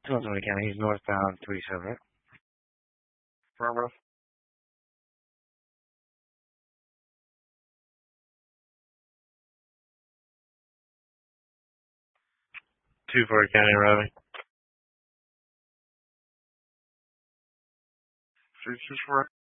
Montgomery County, he's northbound 37, right? Affirmative. 240 County Road. 324.